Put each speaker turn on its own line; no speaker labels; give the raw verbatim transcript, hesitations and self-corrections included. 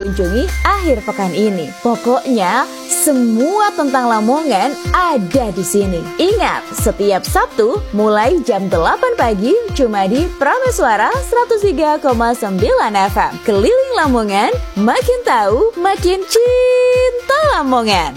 kunjungi akhir pekan ini. Pokoknya semua tentang Lamongan ada di sini. Ingat, setiap Sabtu mulai jam delapan pagi cuma di Prameswara seratus tiga koma sembilan F M. Keliling Lamongan, makin tahu, makin cinta Lamongan.